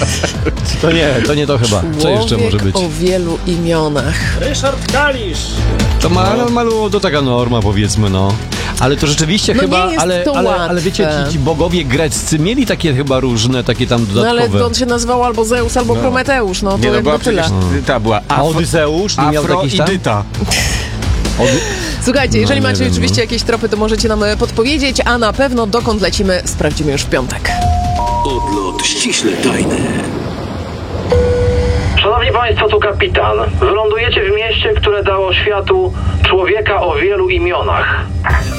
To nie to chyba. Co jeszcze może być? O wielu imionach. Ryszard Kalisz. To malu to taka norma, powiedzmy, no. Ale to rzeczywiście No chyba, nie jest to ale wiecie, łatwe. ci bogowie greccy mieli takie chyba różne, takie tam No dodatkowe. ale on się nazywał albo Zeus, albo Prometeusz, no to Nie, no jakby była tyle. przecież, ta była A Odyseusz nie miał jakiś tam? Afroidyta. Słuchajcie, jeżeli nie macie wiem, oczywiście jakieś tropy, to możecie nam podpowiedzieć, a na pewno dokąd lecimy, sprawdzimy już w piątek. Odlot ściśle tajny. Szanowni Państwo, tu kapitan. Wylądujecie w mieście, które dało światu człowieka o wielu imionach.